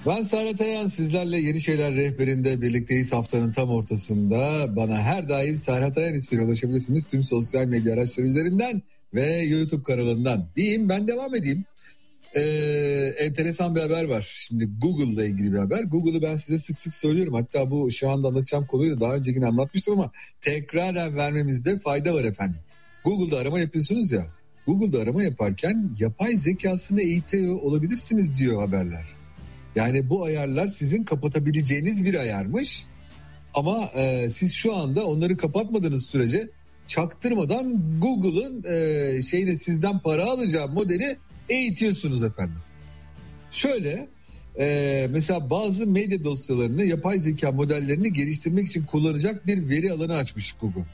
Ben Serhat Ayan, sizlerle Yeni Şeyler Rehberi'nde birlikteyiz. Haftanın tam ortasında bana her daim Serhat Ayan ismiyle ulaşabilirsiniz. Tüm sosyal medya araçları üzerinden ve YouTube kanalından diyeyim, ben devam edeyim. Enteresan bir haber var. Şimdi Google'la ilgili bir haber. Google'ı ben size sık sık söylüyorum. Hatta bu şu anda anlatacağım konuyu da daha önceki anlatmıştım ama tekrar vermemizde fayda var efendim. Google'da arama yapıyorsunuz ya. Google'da arama yaparken yapay zekasını eğitiyor olabilirsiniz diyor haberler. Yani bu ayarlar sizin kapatabileceğiniz bir ayarmış. Ama siz şu anda onları kapatmadığınız sürece çaktırmadan Google'ın sizden para alacağı modeli eğitiyorsunuz efendim. Şöyle mesela bazı medya dosyalarını, yapay zeka modellerini geliştirmek için kullanacak bir veri alanı açmış Google.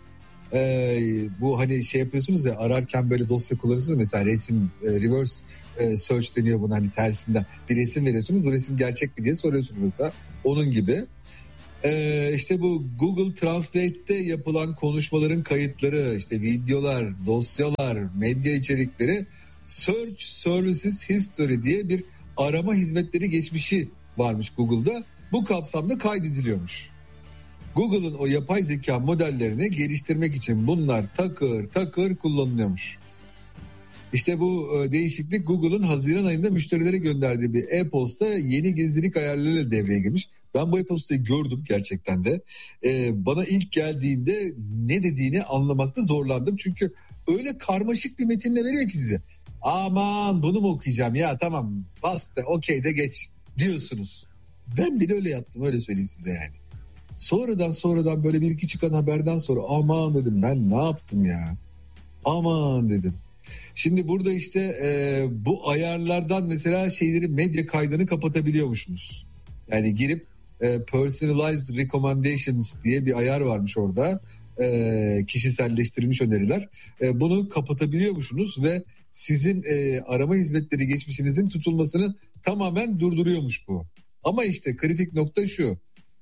Bu hani yapıyorsunuz ya, ararken böyle dosya kullanıyorsunuz mesela, resim reverse search deniyor buna, hani tersinden bir resim veriyorsunuz, bu resim gerçek mi diye soruyorsunuz mesela, onun gibi. İşte bu Google Translate'te yapılan konuşmaların kayıtları, işte videolar, dosyalar, medya içerikleri, Search Services History diye bir arama hizmetleri geçmişi varmış Google'da. Bu kapsamda kaydediliyormuş. Google'ın o yapay zeka modellerini geliştirmek için bunlar takır takır kullanılıyormuş. İşte bu değişiklik Google'ın Haziran ayında müşterilere gönderdiği bir e-posta yeni gizlilik ayarlarıyla devreye girmiş. Ben bu e-postayı gördüm gerçekten de. Bana ilk geldiğinde ne dediğini anlamakta zorlandım. Çünkü öyle karmaşık bir metinle veriyor ki size. Aman bunu mu okuyacağım ya, tamam bas da okey de geç diyorsunuz. Ben bile öyle yaptım, öyle söyleyeyim size yani. Sonradan böyle bir iki çıkan haberden sonra aman dedim, ben ne yaptım ya? Aman dedim. Şimdi burada işte bu ayarlardan mesela medya kaydını kapatabiliyormuşsunuz. Yani girip personalized recommendations diye bir ayar varmış orada. Kişiselleştirilmiş öneriler. Bunu kapatabiliyormuşsunuz ve sizin arama hizmetleri geçmişinizin tutulmasını tamamen durduruyormuş bu. Ama işte kritik nokta şu.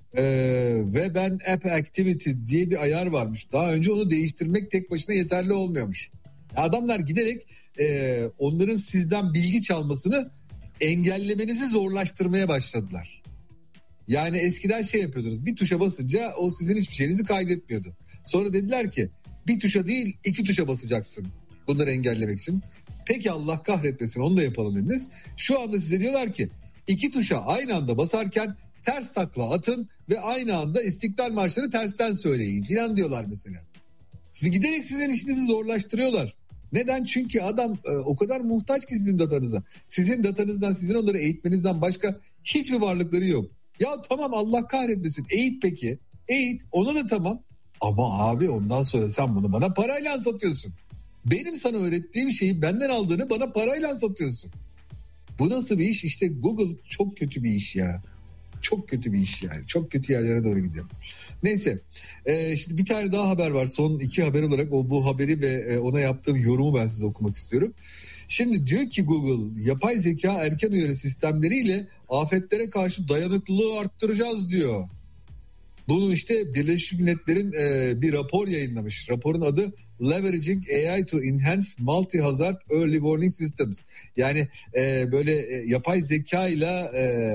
Web and App Activity diye bir ayar varmış. Daha önce onu değiştirmek tek başına yeterli olmuyormuş. Adamlar giderek onların sizden bilgi çalmasını engellemenizi zorlaştırmaya başladılar. Yani eskiden yapıyordunuz, bir tuşa basınca o sizin hiçbir şeyinizi kaydetmiyordu. Sonra dediler ki bir tuşa değil 2 tuşa basacaksın bunları engellemek için. Peki Allah kahretmesin, onu da yapalım dediniz. Şu anda size diyorlar ki 2 tuşa aynı anda basarken ters takla atın ve aynı anda İstiklal Marşı'nı tersten söyleyin falan diyorlar mesela. Sizi giderek sizin işinizi zorlaştırıyorlar. Neden? Çünkü adam o kadar muhtaç ki sizin datanıza. Sizin datanızdan, sizin onları eğitmenizden başka hiçbir varlıkları yok. Ya tamam Allah kahretmesin, eğit peki. Eğit, ona da tamam. Ama abi ondan sonra sen bunu bana parayla satıyorsun. Benim sana öğrettiğim şeyi benden aldığını bana parayla satıyorsun. Bu nasıl bir iş? İşte Google çok kötü bir iş ya. Çok kötü bir iş yani. Çok kötü yerlere doğru gidiyor. Neyse. Şimdi bir tane daha haber var. Son 2 haber olarak bu haberi ve ona yaptığım yorumu ben size okumak istiyorum. Şimdi diyor ki Google, yapay zeka erken uyarı sistemleriyle afetlere karşı dayanıklılığı arttıracağız diyor. Bunu işte Birleşmiş Milletler'in bir rapor yayınlamış. Raporun adı Leveraging AI to Enhance Multi-Hazard Early Warning Systems. Yani böyle yapay zeka ile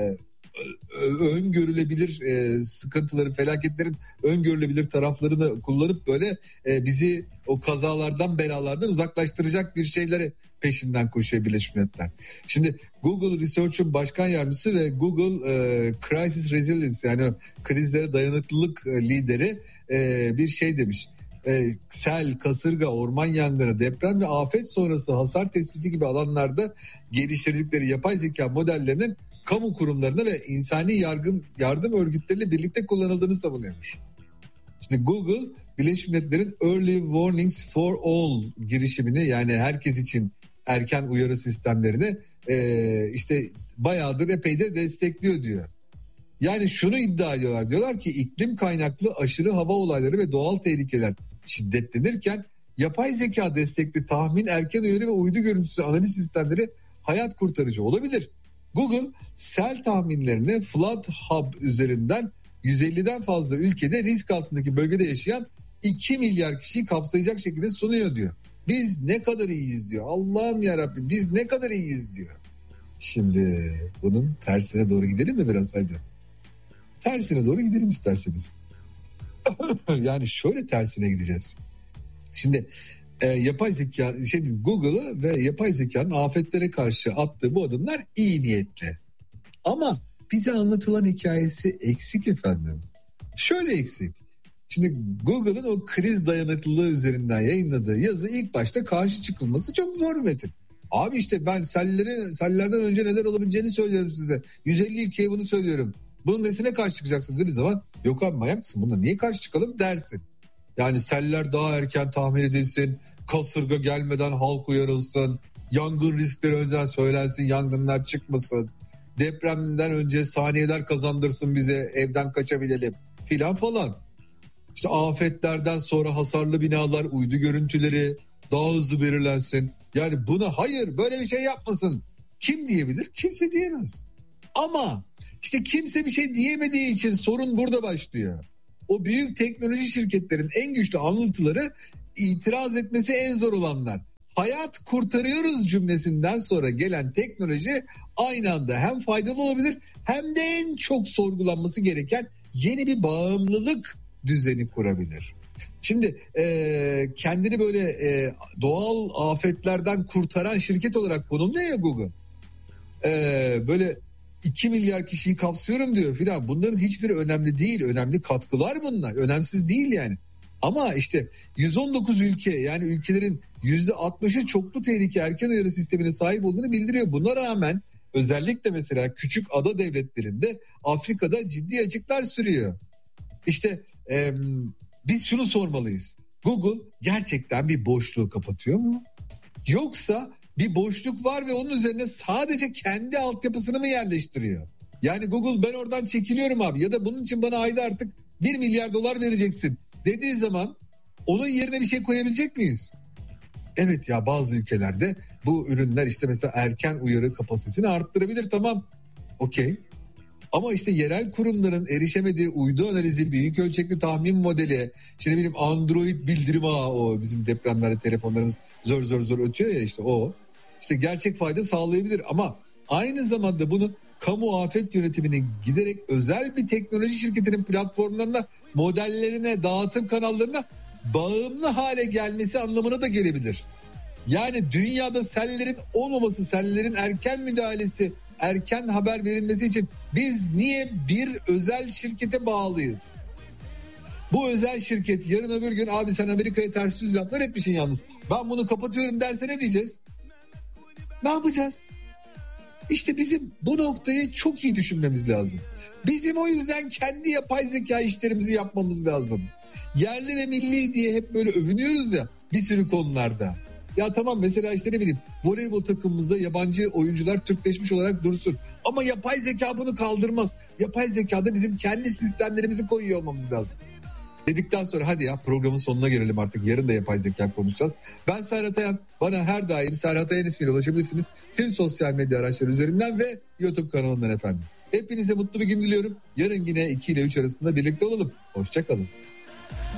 öngörülebilir sıkıntıları, felaketlerin öngörülebilir taraflarını kullanıp böyle bizi o kazalardan, belalardan uzaklaştıracak bir şeyleri peşinden koşuyor Birleşmiş Milletler. Şimdi Google Research'un başkan yardımcısı ve Google Crisis Resilience, yani krizlere dayanıklılık lideri bir demiş. Sel, kasırga, orman yangını, deprem ve afet sonrası hasar tespiti gibi alanlarda geliştirdikleri yapay zeka modellerinin kamu kurumlarına ve insani yardım örgütleriyle birlikte kullanıldığını savunuyormuş. Şimdi Google, Birleşmiş Milletler'in Early Warnings for All girişimini, yani herkes için erken uyarı sistemlerini işte bayağıdır epeyde destekliyor diyor. Yani şunu iddia ediyorlar, diyorlar ki iklim kaynaklı aşırı hava olayları ve doğal tehlikeler şiddetlenirken yapay zeka destekli tahmin, erken uyarı ve uydu görüntüsü analiz sistemleri hayat kurtarıcı olabilir. Google sel tahminlerini Flood Hub üzerinden 150'den fazla ülkede risk altındaki bölgede yaşayan 2 milyar kişiyi kapsayacak şekilde sunuyor diyor. Biz ne kadar iyiyiz diyor. Allah'ım yarabbim, biz ne kadar iyiyiz diyor. Şimdi bunun tersine doğru gidelim mi biraz, hadi. Tersine doğru gidelim isterseniz. Yani şöyle tersine gideceğiz. Şimdi yapay zeka, Google'ı ve yapay zekanın afetlere karşı attığı bu adımlar iyi niyetli. Ama bize anlatılan hikayesi eksik efendim. Şöyle eksik. Şimdi Google'ın o kriz dayanıklılığı üzerinden yayınladığı yazı ilk başta karşı çıkılması çok zor bir metin. Abi işte ben sellerden önce neler olabileceğini söylüyorum size. 150 ülkeye bunu söylüyorum. Bunun nesine karşı çıkacaksın dediği zaman yok abi manyak mısın, buna niye karşı çıkalım dersin. Yani seller daha erken tahmin edilsin, kasırga gelmeden halk uyarılsın, yangın riskleri önceden söylensin, yangınlar çıkmasın, depremden önce saniyeler kazandırsın bize, evden kaçabilelim filan falan. İşte afetlerden sonra hasarlı binalar, uydu görüntüleri daha hızlı belirlensin. Yani buna hayır böyle bir şey yapmasın. Kim diyebilir? Kimse diyemez. Ama işte kimse bir şey diyemediği için sorun burada başlıyor. O büyük teknoloji şirketlerin en güçlü anlatıları itiraz etmesi en zor olanlar. Hayat kurtarıyoruz cümlesinden sonra gelen teknoloji aynı anda hem faydalı olabilir hem de en çok sorgulanması gereken yeni bir bağımlılık düzeni kurabilir. Şimdi kendini böyle doğal afetlerden kurtaran şirket olarak konumluyor ya Google. Böyle 2 milyar kişiyi kapsıyorum diyor filan. Bunların hiçbiri önemli değil. Önemli katkılar bunlar. Önemsiz değil yani. Ama işte 119 ülke, yani ülkelerin %60'ı çoklu tehlike erken uyarı sistemine sahip olduğunu bildiriyor. Buna rağmen özellikle mesela küçük ada devletlerinde Afrika'da ciddi açıklar sürüyor. İşte biz şunu sormalıyız. Google gerçekten bir boşluğu kapatıyor mu? Yoksa bir boşluk var ve onun üzerine sadece kendi altyapısını mı yerleştiriyor? Yani Google ben oradan çekiliyorum abi ya da bunun için bana ayda artık 1 milyar dolar vereceksin dediği zaman onun yerine bir şey koyabilecek miyiz? Evet ya, bazı ülkelerde bu ürünler işte mesela erken uyarı kapasitesini arttırabilir, tamam. Okey. Ama işte yerel kurumların erişemediği uydu analizi, büyük ölçekli tahmin modeli, şimdi benim Android bildirim ağı, o bizim depremlerde telefonlarımız zor zor ötüyor ya, işte o. İşte gerçek fayda sağlayabilir ama aynı zamanda bunu kamu afet yönetiminin giderek özel bir teknoloji şirketinin platformlarına, modellerine, dağıtım kanallarına bağımlı hale gelmesi anlamına da gelebilir. Yani dünyada sellerin olmaması, sellerin erken müdahalesi, erken haber verilmesi için biz niye bir özel şirkete bağlıyız? Bu özel şirket yarın öbür gün abi sen Amerika'ya ters yüz laflar etmişsin yalnız, ben bunu kapatıyorum derse ne diyeceğiz? Ne yapacağız? İşte bizim bu noktayı çok iyi düşünmemiz lazım. Bizim o yüzden kendi yapay zeka işlerimizi yapmamız lazım. Yerli ve milli diye hep böyle övünüyoruz ya bir sürü konularda. Ya tamam, mesela işte ne bileyim, voleybol takımımızda yabancı oyuncular Türkleşmiş olarak dursun. Ama yapay zeka bunu kaldırmaz. Yapay zekada bizim kendi sistemlerimizi koyuyor olmamız lazım. Dedikten sonra hadi ya programın sonuna gelelim artık. Yarın da yapay zeka konuşacağız. Ben Serhat Ayan. Bana her daim Serhat Ayan ismiyle ulaşabilirsiniz. Tüm sosyal medya araçları üzerinden ve YouTube kanalından efendim. Hepinize mutlu bir gün diliyorum. Yarın yine 2 ile 3 arasında birlikte olalım. Hoşça kalın.